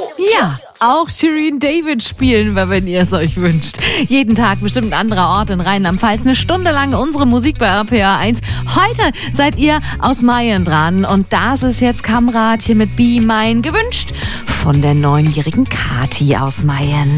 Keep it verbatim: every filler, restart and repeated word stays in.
Ja, auch Shireen David spielen wir, wenn ihr es euch wünscht. Jeden Tag bestimmt ein anderer Ort in Rheinland-Pfalz. Eine Stunde lang unsere Musik bei R P R eins. Heute seid ihr aus Mayen dran. Und das ist jetzt Kamrat hier mit Be Mine gewünscht von der neunjährigen Kati aus Mayen.